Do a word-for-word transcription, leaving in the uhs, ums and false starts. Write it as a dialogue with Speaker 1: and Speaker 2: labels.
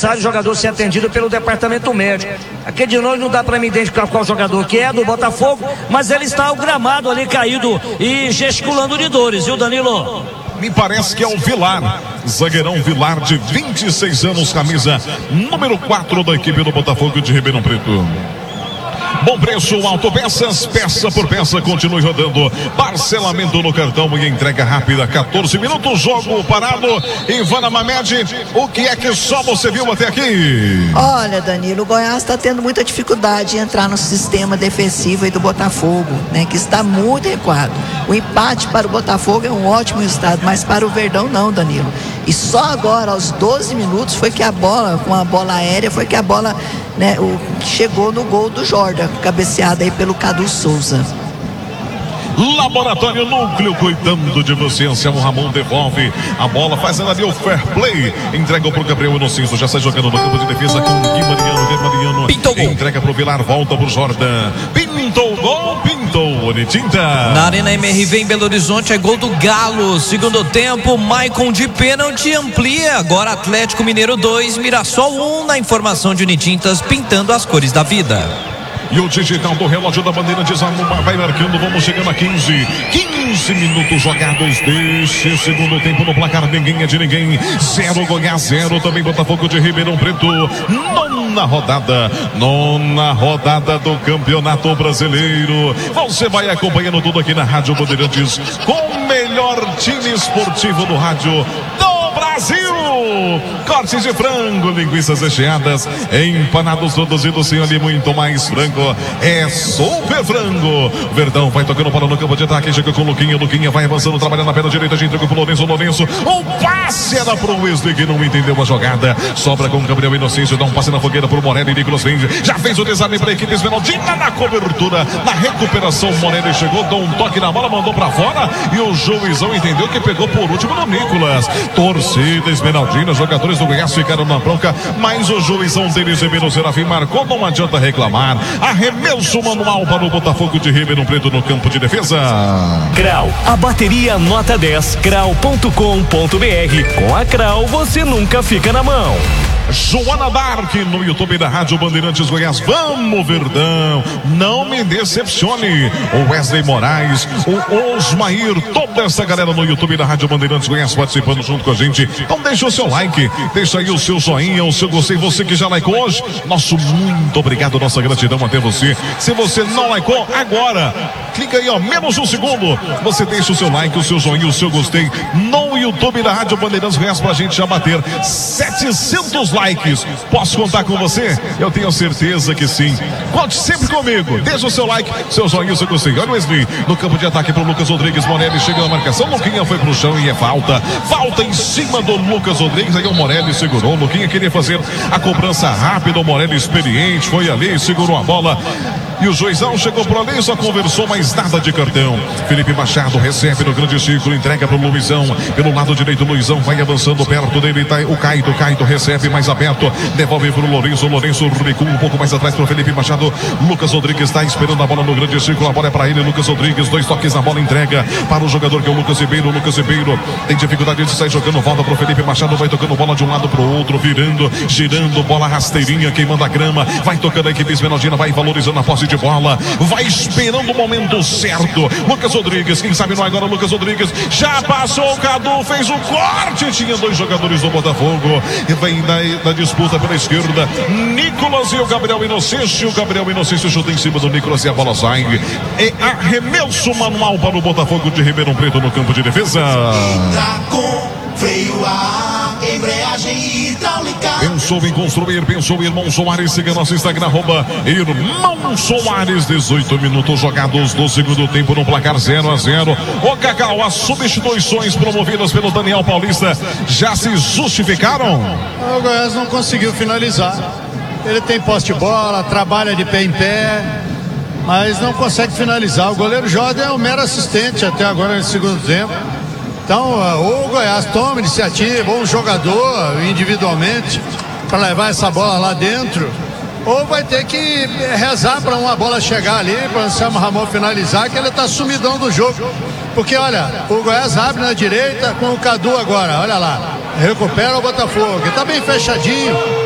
Speaker 1: necessário o jogador ser atendido pelo departamento médico. Aqui de nós não dá para me identificar qual jogador que é do Botafogo, mas ele está ao gramado ali caído e gesticulando de dores, viu, Danilo?
Speaker 2: Me parece que é o Vilar, zagueirão Vilar, de vinte e seis anos, camisa número quatro da equipe do Botafogo de Ribeirão Preto. Bom preço, Autopeças, peça por peça, continue rodando. Parcelamento no cartão e entrega rápida. quatorze minutos, jogo parado. Ivana Mamed, o que é que só você viu até aqui?
Speaker 3: Olha, Danilo, o Goiás está tendo muita dificuldade em entrar no sistema defensivo aí do Botafogo, né? Que está muito recuado. O empate para o Botafogo é um ótimo resultado, mas para o Verdão não, Danilo. E só agora, aos doze minutos, foi que a bola, com a bola aérea, foi que a bola, né, o, chegou no gol do Jordan, cabeceada aí pelo Cadu Souza.
Speaker 2: Laboratório Núcleo, cuidando de você. Anselmo Ramon devolve a bola, faz ela ali o fair play, entrega pro Gabriel Inocêncio, já sai jogando no campo de defesa com o Gui Mariano. Gui Mariano pintou gol, entrega pro Vilar, volta pro Jordan, pintou gol, pintou Unitinta.
Speaker 4: Na Arena M R V em Belo Horizonte é gol do Galo, segundo tempo, Maicon de pênalti amplia, agora Atlético Mineiro dois, Mirassol um, na informação de Unitintas, pintando as cores da vida.
Speaker 2: E o digital do relógio da bandeira vai marcando, vamos chegando a quinze, quinze minutos jogados deste segundo tempo no placar, ninguém é de ninguém, zero Goiás, zero também Botafogo de Ribeirão Preto, nona rodada, nona rodada do Campeonato Brasileiro. Você vai acompanhando tudo aqui na Rádio Bandeirantes, com o melhor time esportivo do rádio do Brasil. Cortes de frango, linguiças recheadas, empanados produzidos sem ali muito mais frango. É super frango. Verdão vai tocando bola no campo de ataque, chega com o Luquinha, Luquinha vai avançando, trabalhando na perna direita, de entrega pro Lourenço, Lourenço, o passe era pro Wesley que não entendeu a jogada, sobra com o Gabriel Inocêncio, dá um passe na fogueira pro Morelli, Nicolas Vende, já fez o desarme para a equipe Esmeraldina na cobertura, na recuperação, Morelli chegou, deu um toque na bola, mandou pra fora e o juizão entendeu que pegou por último no Nicolas. Torcida Esmeraldina, jogadores do Goiás ficaram na bronca, mas o juizão deles, Emílio Serafim, marcou, não adianta reclamar. Arremesso manual para o Botafogo de Ribeirão Preto no campo de defesa.
Speaker 5: Crau, a bateria nota dez, crau ponto com ponto br. Com a Crau você nunca fica na mão.
Speaker 2: Joana Dark no YouTube da Rádio Bandeirantes Goiás. Vamos, Verdão, não me decepcione. O Wesley Moraes, o Osmair, toda essa galera no YouTube da Rádio Bandeirantes Goiás participando junto com a gente. Então deixa o seu like, deixa aí o seu joinha, o seu gostei. Você que já likeou hoje, nosso muito obrigado, nossa gratidão até você. Se você não likeou, agora clica aí, ó, menos um segundo, você deixa o seu like, o seu joinha, o seu gostei no YouTube da Rádio Bandeirantes Goiás pra gente já bater setecentos likes. Posso contar com você? Eu tenho certeza que sim. Conte sempre comigo. Deixa o seu like, seu joinha, o seu gostei. Olha o Wesley no campo de ataque pro Lucas Rodrigues. Morelli chega na marcação. Luquinha foi pro chão e é falta. Falta em cima do Lucas Rodrigues. Aí o Morelli segurou. O Luquinha queria fazer a cobrança rápida. O Morelli experiente foi ali, segurou a bola. E o juizão chegou por ali, só conversou, mas nada de cartão. Felipe Machado recebe no grande círculo, entrega pro Luizão. Pelo lado direito, Luizão vai avançando perto dele. Tá o Caito, Caito recebe mais aberto, devolve pro Lourenço. Lourenço recua um pouco mais atrás pro Felipe Machado. Lucas Rodrigues está esperando a bola no grande círculo. A bola é para ele, Lucas Rodrigues. Dois toques na bola, entrega para o jogador que é o Lucas Ribeiro. Lucas Ribeiro tem dificuldade de sair jogando, volta pro Felipe Machado. Vai tocando bola de um lado pro outro, virando, girando, bola rasteirinha, queimando a grama. Vai tocando a equipe Esmeraldina, vai valorizando a posse de bola, vai esperando o momento certo. Lucas Rodrigues, quem sabe não agora, Lucas Rodrigues já passou, o Cadu fez o corte, tinha dois jogadores do Botafogo e vem na, na disputa pela esquerda, Nicolas e o Gabriel Inocêncio. O Gabriel Inocêncio chuta em cima do Nicolas e a bola sai. É arremesso manual para o Botafogo de Ribeirão Preto no campo de defesa.
Speaker 6: Freio a embreagem hidráulica.
Speaker 2: Pensou em construir, pensou em Irmão Soares. Siga nosso Instagram, arroba Irmão Soares. dezoito minutos jogados do segundo tempo no placar zero a zero. Ô Cacau, as substituições promovidas pelo Daniel Paulista já se justificaram?
Speaker 7: O Goiás não conseguiu finalizar. Ele tem posse de bola, trabalha de pé em pé, mas não consegue finalizar. O goleiro Jordan é um mero assistente até agora no segundo tempo. Então, ou o Goiás toma iniciativa, ou um jogador individualmente para levar essa bola lá dentro, ou vai ter que rezar para uma bola chegar ali, para o Anselmo Ramon finalizar, que ele está sumidão do jogo. Porque, olha, o Goiás abre na direita com o Cadu agora, olha lá, recupera o Botafogo, está bem fechadinho,